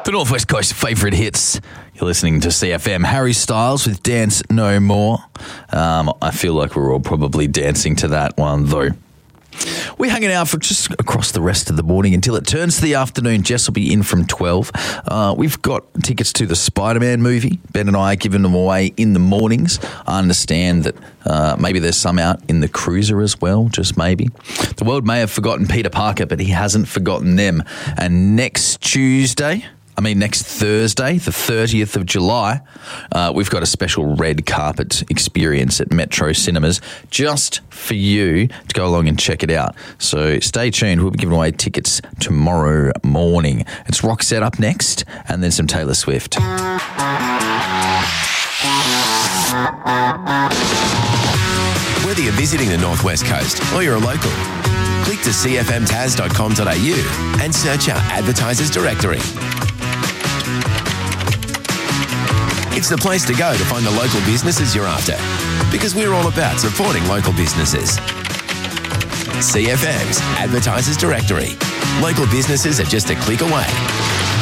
The Northwest Coast's favourite hits. You're listening to CFM. Harry Styles with Dance No More. I feel like we're all probably dancing to that one, though. We're hanging out for just across the rest of the morning until it turns to the afternoon. Jess will be in from 12. We've got tickets to the Spider-Man movie. Ben and I are giving them away in the mornings. I understand that maybe there's some out in the cruiser as well, just maybe. The world may have forgotten Peter Parker, but he hasn't forgotten them. And next Thursday, the 30th of July, we've got a special red carpet experience at Metro Cinemas just for you to go along and check it out. So stay tuned. We'll be giving away tickets tomorrow morning. It's Roxette up next and then some Taylor Swift. Whether you're visiting the Northwest Coast or you're a local, click to cfmtas.com.au and search our advertisers directory. It's the place to go to find the local businesses you're after, because we're all about supporting local businesses. CFM's Advertisers Directory. Local businesses are just a click away.